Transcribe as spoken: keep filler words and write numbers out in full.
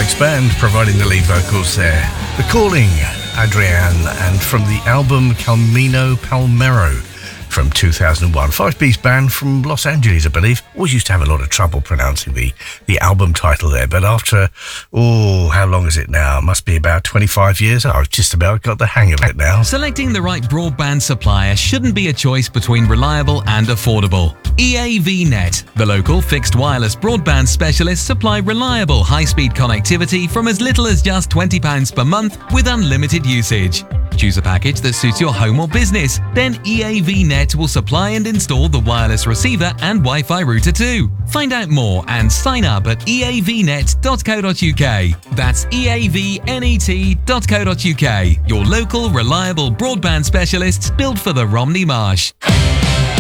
Alex Band providing the lead vocals there. The Calling, Adrienne, and from the album Camino Palmero from two thousand one. Five-piece band from Los Angeles, I believe. Always used to have a lot of trouble pronouncing the, the album title there, but after, oh, how long is it now? Must be about twenty-five years. I've just about got the hang of it now. Selecting the right broadband supplier shouldn't be a choice between reliable and affordable. E A V Net, the local fixed wireless broadband specialists, supply reliable high-speed connectivity from as little as just twenty pounds per month with unlimited usage. Choose a package that suits your home or business, then E A V Net will supply and install the wireless receiver and Wi-Fi router too. Find out more and sign up at e a v net dot co dot u k. That's e a v net dot co dot u k. Your local reliable broadband specialists built for the Romney Marsh.